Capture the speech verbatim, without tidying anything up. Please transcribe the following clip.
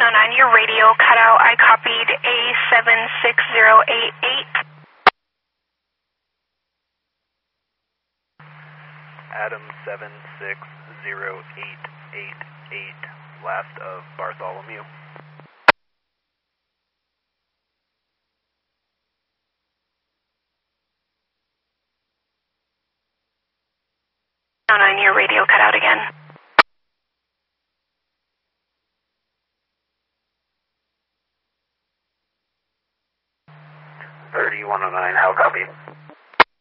oh nine, your radio cut out. I copied A seven six zero eight eight. Adam seven six zero eight eight eight, last of Bartholomew. oh nine, your radio cut out again. thirty-one oh nine, how copy?